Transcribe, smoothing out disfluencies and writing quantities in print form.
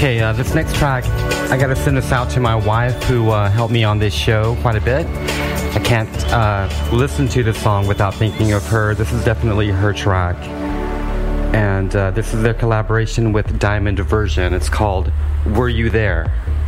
Okay, this next track, I gotta send this out to my wife who helped me on this show quite a bit. I can't listen to this song without thinking of her. This is definitely her track. And this is their collaboration with Diamond Version. It's called Were You There?